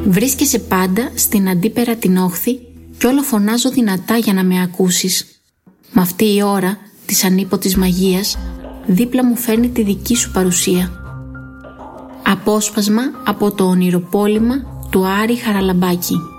Βρίσκεσαι πάντα στην αντίπερα την όχθη κι όλο φωνάζω δυνατά για να με ακούσεις. Μ' αυτή η ώρα της ανίποτης μαγείας δίπλα μου φέρνει τη δική σου παρουσία. Απόσπασμα από το ονειροπόλημα του Άρη Χαραλαμπάκη.